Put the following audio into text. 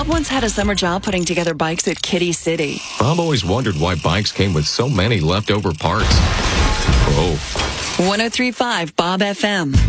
Bob once had a summer job putting together bikes at Kitty City. Bob always wondered why bikes came with so many leftover parts. Oh. 103.5 Bob FM.